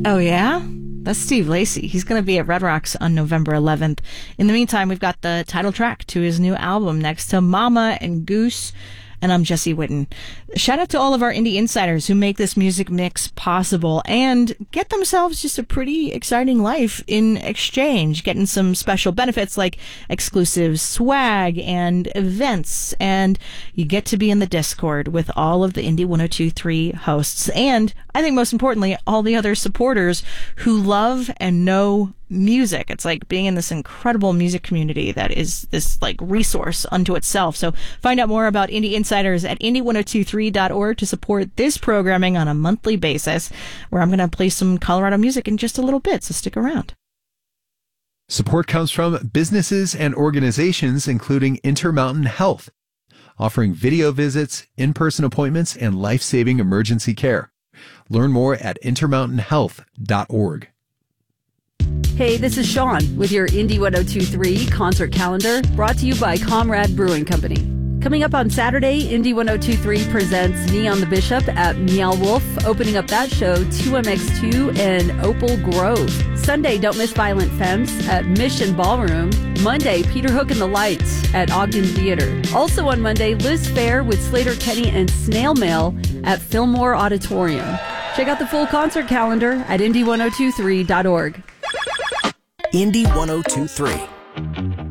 Oh, yeah? That's Steve Lacy. He's going to be at Red Rocks on November 11th. In the meantime, we've got the title track to his new album next to Mama and Goose. And I'm Jesse Whitten. Shout out to all of our indie insiders who make this music mix possible and get themselves just a pretty exciting life in exchange, getting some special benefits like exclusive swag and events. And you get to be in the Discord with all of the Indie 102.3 hosts. And I think most importantly, all the other supporters who love and know music. It's like being in this incredible music community that is this like resource unto itself. So find out more about Indie Insiders at indie1023.org to support this programming on a monthly basis, where I'm going to play some Colorado music in just a little bit. So stick around. Support comes from businesses and organizations, including Intermountain Health, offering video visits, in-person appointments, and life-saving emergency care. Learn more at intermountainhealth.org. Hey, this is Sean with your Indie 102.3 concert calendar, brought to you by Comrade Brewing Company. Coming up on Saturday, Indie 102.3 presents Neon the Bishop at Meow Wolf, opening up that show 2MX2 and Opal Grove. Sunday, don't miss Violent Femmes at Mission Ballroom. Monday, Peter Hook and the Lights at Ogden Theater. Also on Monday, Liz Fair with Slater Kenny and Snail Mail at Fillmore Auditorium. Check out the full concert calendar at indie1023.org. Indie 102.3.